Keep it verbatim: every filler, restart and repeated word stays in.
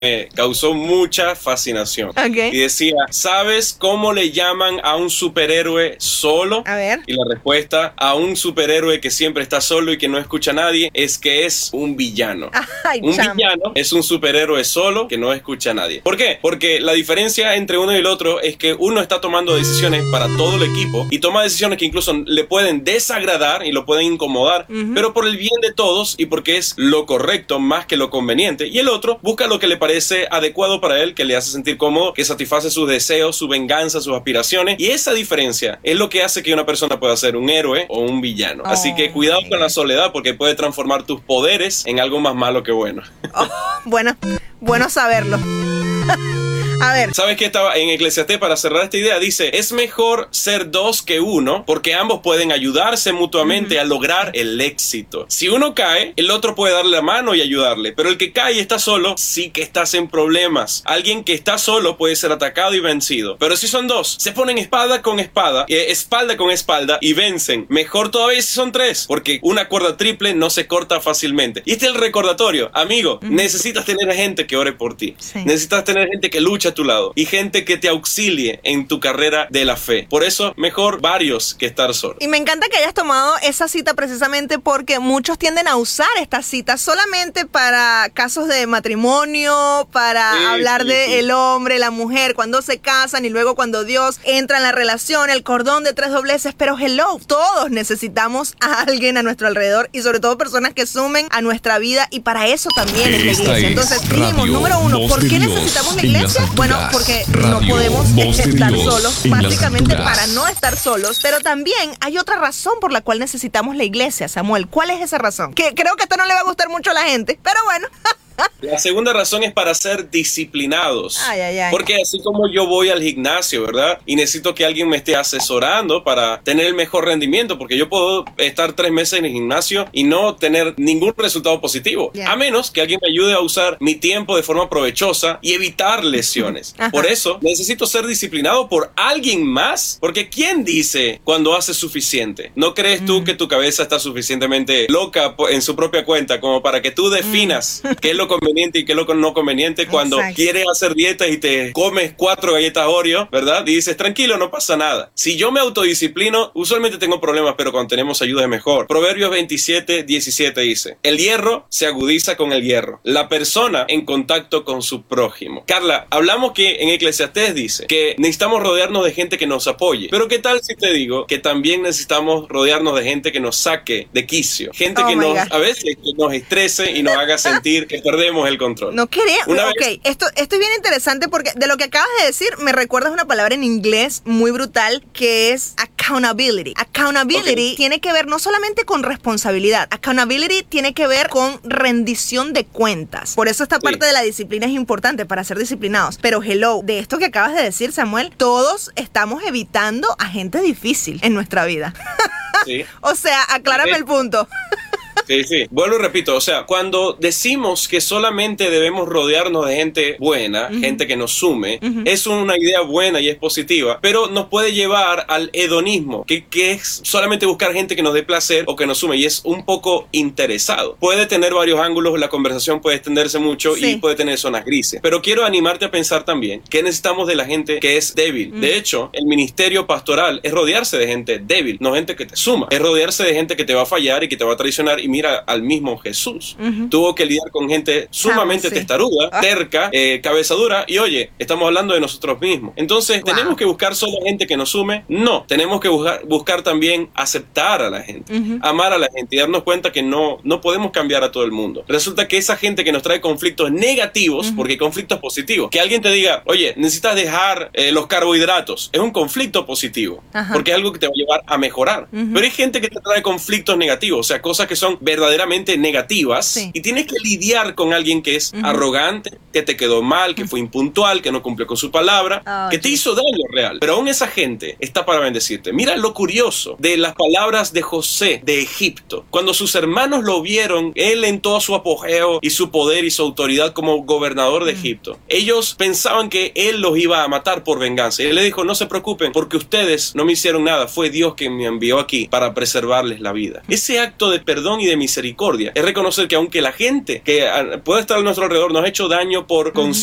me causó mucha fascinación. Okay. Y decía, ¿sabes cómo le llaman a un superhéroe solo? A ver. Y la respuesta a un superhéroe que siempre está solo y que no escucha a nadie es que es un villano. Ay, un chamo. villano es un superhéroe solo que no escucha a nadie. ¿Por qué? Porque la diferencia entre uno y el otro es que uno está tomando decisiones para todo el equipo y toma decisiones que incluso le pueden desagradar y lo pueden incomodar, uh-huh. pero por el bien de todos y porque es lo correcto más que lo conveniente. Y el otro busca lo que le parece adecuado para él, que le hace sentir cómodo, que satisface sus deseos, su venganza, sus aspiraciones. Y esa diferencia es lo que hace que una persona pueda ser un héroe o un villano. Oh, Así que cuidado con la soledad, porque puede transformar tus poderes en algo más malo que bueno. Oh, bueno, bueno saberlo. A ver. ¿Sabes qué estaba en Eclesiastés para cerrar esta idea? Dice, es mejor ser dos que uno, porque ambos pueden ayudarse mutuamente uh-huh. a lograr el éxito. Si uno cae, el otro puede darle la mano y ayudarle, pero el que cae y está solo, sí que estás en problemas. Alguien que está solo puede ser atacado y vencido, pero si son dos, se ponen espada con espada, eh, espalda con espalda y vencen. Mejor todavía si son tres, porque una cuerda triple no se corta fácilmente. Y este es el recordatorio. Amigo, uh-huh. necesitas tener gente que ore por ti. Sí. Necesitas tener gente que lucha a tu lado y gente que te auxilie en tu carrera de la fe. Por eso, mejor varios que estar solo. Y me encanta que hayas tomado esa cita precisamente porque muchos tienden a usar esta cita solamente para casos de matrimonio, para sí, hablar sí, de sí. el hombre, la mujer, cuando se casan y luego cuando Dios entra en la relación, el cordón de tres dobleces. Pero hello, todos necesitamos a alguien a nuestro alrededor y sobre todo personas que sumen a nuestra vida, y para eso también es la iglesia. Entonces, dijimos, número uno, ¿por qué necesitamos la iglesia? Bueno, porque no podemos estar solos, básicamente para no estar solos, pero también hay otra razón por la cual necesitamos la iglesia, Samuel. ¿Cuál es esa razón? Que creo que esto no le va a gustar mucho a la gente, pero bueno. La segunda razón es para ser disciplinados. Ay, ay, ay. Porque así como yo voy al gimnasio, ¿verdad? Y necesito que alguien me esté asesorando para tener el mejor rendimiento, porque yo puedo estar tres meses en el gimnasio y no tener ningún resultado positivo. Yeah. A menos que alguien me ayude a usar mi tiempo de forma provechosa y evitar lesiones. Por eso necesito ser disciplinado por alguien más. Porque ¿quién dice cuando hace suficiente? ¿No crees tú mm. que tu cabeza está suficientemente loca en su propia cuenta como para que tú definas mm. qué es lo conveniente y qué es lo no conveniente cuando Exacto. quieres hacer dieta y te comes cuatro galletas Oreo, ¿verdad? Y dices, tranquilo, no pasa nada. Si yo me autodisciplino, usualmente tengo problemas, pero cuando tenemos ayuda es mejor. Proverbios veintisiete, diecisiete dice, el hierro se agudiza con el hierro, la persona en contacto con su prójimo. Carla, hablamos que en Eclesiastés dice que necesitamos rodearnos de gente que nos apoye, pero ¿qué tal si te digo que también necesitamos rodearnos de gente que nos saque de quicio? Gente oh que nos, a veces que nos estrese y nos haga sentir que perdemos el control. No quería. Una ok, vez... esto, esto es bien interesante porque de lo que acabas de decir me recuerdas una palabra en inglés muy brutal que es accountability. Accountability okay. tiene que ver no solamente con responsabilidad. Accountability tiene que ver con rendición de cuentas. Por eso esta sí. parte de la disciplina es importante para ser disciplinados. Pero hello, de esto que acabas de decir, Samuel, todos estamos evitando a gente difícil en nuestra vida. Sí. O sea, aclárame sí. el punto. Sí, sí. Vuelvo y repito, o sea, cuando decimos que solamente debemos rodearnos de gente buena, uh-huh. gente que nos sume, uh-huh. es una idea buena y es positiva, pero nos puede llevar al hedonismo, que, que es solamente buscar gente que nos dé placer o que nos sume, y es un poco interesado. Puede tener varios ángulos, la conversación puede extenderse mucho sí. y puede tener zonas grises, pero quiero animarte a pensar también que necesitamos de la gente que es débil. Uh-huh. De hecho, el ministerio pastoral es rodearse de gente débil, no gente que te suma. Es rodearse de gente que te va a fallar y que te va a traicionar. Y mira al mismo Jesús. Uh-huh. Tuvo que lidiar con gente sumamente ah, sí. testaruda, ah. terca, eh, cabeza dura, y oye, estamos hablando de nosotros mismos. Entonces, wow. ¿tenemos que buscar solo gente que nos sume? No, tenemos que buscar, buscar también aceptar a la gente, uh-huh. amar a la gente y darnos cuenta que no, no podemos cambiar a todo el mundo. Resulta que esa gente que nos trae conflictos negativos, uh-huh. porque hay conflictos positivos, que alguien te diga, oye, necesitas dejar eh, los carbohidratos, es un conflicto positivo, uh-huh. porque es algo que te va a llevar a mejorar. Uh-huh. Pero hay gente que te trae conflictos negativos, o sea, cosas que son verdaderamente negativas, sí. y tienes que lidiar con alguien que es uh-huh. arrogante, que te quedó mal, que fue impuntual, que no cumplió con su palabra, oh, que te sí. hizo daño real. Pero aún esa gente está para bendecirte. Mira lo curioso de las palabras de José de Egipto. Cuando sus hermanos lo vieron, él en todo su apogeo y su poder y su autoridad como gobernador de uh-huh. Egipto, ellos pensaban que él los iba a matar por venganza. Y él le dijo, no se preocupen, porque ustedes no me hicieron nada. Fue Dios quien me envió aquí para preservarles la vida. Ese acto de perdón y de de misericordia. Es reconocer que aunque la gente que puede estar a nuestro alrededor nos ha hecho daño por conciencia,